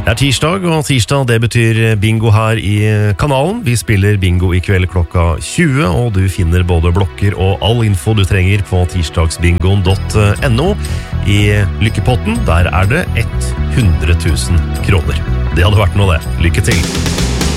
Det tirsdag, og tirsdag det betyr bingo her i kanalen. Vi spiller bingo i kveld klokka 20, og du finner både blokker og all info du trenger på tirsdagsbingoen.no. I lykkepotten, der er det 100 000 kroner. Det hadde vært noe det. Lykke til!